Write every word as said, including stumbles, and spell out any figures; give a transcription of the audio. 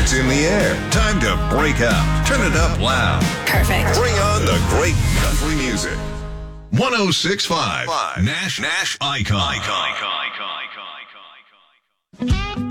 It's in the air. Time to break out. Turn it up loud. Perfect. Bring on the great country music. one oh six point five Nash Nash Icon. Icon.